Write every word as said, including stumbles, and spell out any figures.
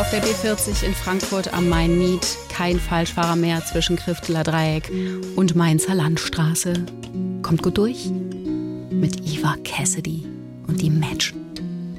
auf der B vierzig in Frankfurt am Main-Miet. Kein Falschfahrer mehr zwischen Krifteler Dreieck und Mainzer Landstraße. Kommt gut durch mit Eva Cassidy und die Match.